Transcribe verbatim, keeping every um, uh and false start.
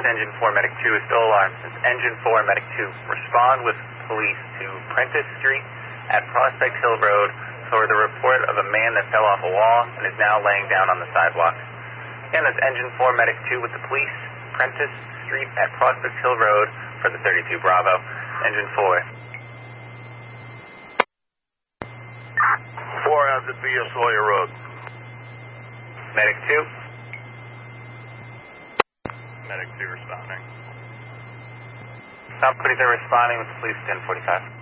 Engine four, Medic two is still alarmed. Since Engine four, Medic two, respond with police to Prentice Street at Prospect Hill Road for the report of a man that fell off a wall and is now laying down on the sidewalk. Again, that's Engine four, Medic two with the police, Prentice Street at Prospect Hill Road for the thirty-two Bravo. Engine four. four has it via Sawyer Road. Medic two. Medic two responding. Companies are responding with the police ten forty-five.